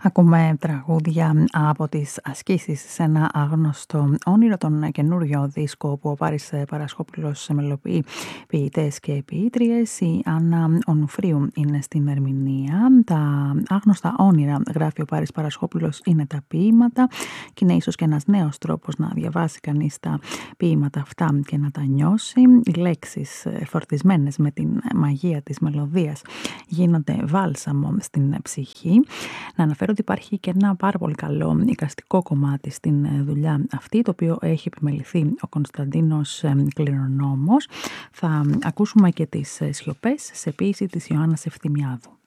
Ακούμε τραγούδια από τις ασκήσεις σε ένα άγνωστο όνειρο, τον καινούριο δίσκο που ο Πάρης Παρασχόπουλος μελοποιεί ποιητές και ποιήτριες. Η Άννα Ονουφρίου είναι στην ερμηνεία. Τα άγνωστα όνειρα, γράφει ο Πάρης Παρασχόπουλος, είναι τα ποίηματα και είναι ίσως και ένας νέος τρόπος να διαβάσει κανείς τα ποίηματα αυτά και να τα νιώσει. Οι λέξεις φορτισμένες με την μαγεία της μελωδίας γίνονται βάλσαμο στην ψυχή. Να αναφέρω ότι υπάρχει και ένα πάρα πολύ καλό εικαστικό κομμάτι στην δουλειά αυτή, το οποίο έχει επιμεληθεί ο Κωνσταντίνος Κληρονόμος. Θα ακούσουμε και τις σιωπές σε ποίηση της Ιωάννας Ευθυμιάδου.